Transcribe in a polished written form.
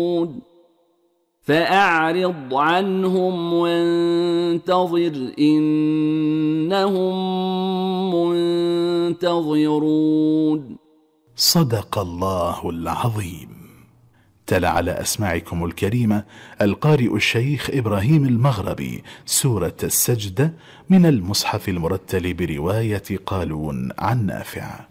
فأعرض عنهم وانتظر إنهم منتظرون. صدق الله العظيم. تلا على أسماعكم الكريمة القارئ الشيخ إبراهيم المغربي سورة السجدة من المصحف المرتل برواية قالون عن نافع.